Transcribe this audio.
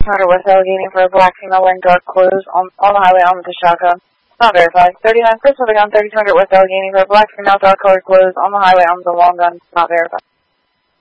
West Allegheny for a black female wearing dark clothes on the highway on the shotgun. Not verified. 39 Chris with a gun, 3200 West Allegheny for a black female, dark colored clothes on the highway on the long gun. Not verified.